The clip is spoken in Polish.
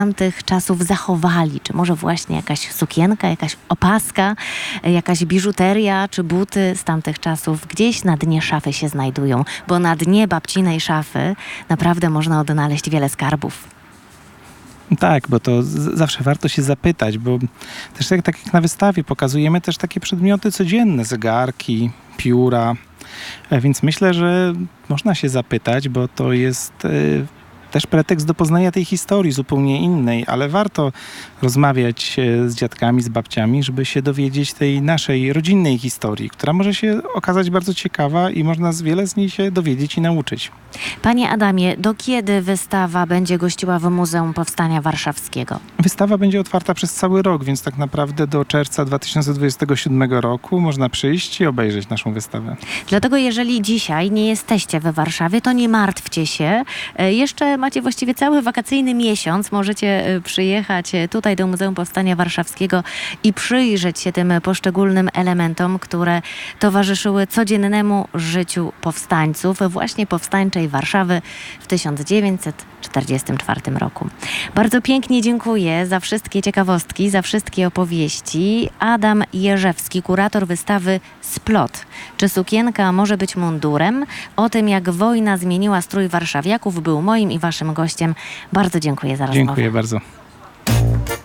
tamtych czasów zachowali? Czy może właśnie jakaś sukienka, jakaś opaska, jakaś biżuteria czy buty z tamtych czasów gdzieś na dnie szafy się znajdują? Bo na dnie babcinej szafy naprawdę można odnaleźć wiele skarbów. Tak, bo to zawsze warto się zapytać, bo też tak jak na wystawie pokazujemy też takie przedmioty codzienne, zegarki, pióra, więc myślę, że można się zapytać, bo to jest też pretekst do poznania tej historii zupełnie innej, ale warto rozmawiać z dziadkami, z babciami, żeby się dowiedzieć tej naszej rodzinnej historii, która może się okazać bardzo ciekawa i można wiele z niej się dowiedzieć i nauczyć. Panie Adamie, do kiedy wystawa będzie gościła w Muzeum Powstania Warszawskiego? Wystawa będzie otwarta przez cały rok, więc tak naprawdę do czerwca 2027 roku można przyjść i obejrzeć naszą wystawę. Dlatego jeżeli dzisiaj nie jesteście we Warszawie, to nie martwcie się. Jeszcze macie właściwie cały wakacyjny miesiąc. Możecie przyjechać tutaj do Muzeum Powstania Warszawskiego i przyjrzeć się tym poszczególnym elementom, które towarzyszyły codziennemu życiu powstańców, właśnie powstańczej Warszawy w 1944 roku. Bardzo pięknie dziękuję za wszystkie ciekawostki, za wszystkie opowieści. Adam Jerzewski, kurator wystawy Splot. Czy sukienka może być mundurem? O tym, jak wojna zmieniła strój warszawiaków, był moim i waszym gościem. Bardzo dziękuję za rozmowę. Dziękuję bardzo.